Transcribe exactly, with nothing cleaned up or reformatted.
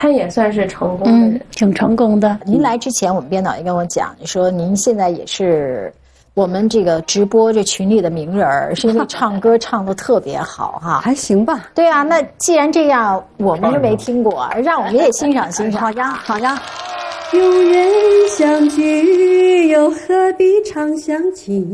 他也算是成功的人， 嗯，挺成功的。 您来之前，我们编导也跟我讲，说您现在也是我们这个直播这群里的名人儿，是因为唱歌唱得特别好哈。 还行吧。 对啊，那既然这样，我们是没听过，让我们也欣赏欣赏。 好呀，好呀。 有缘相聚，又何必常相期。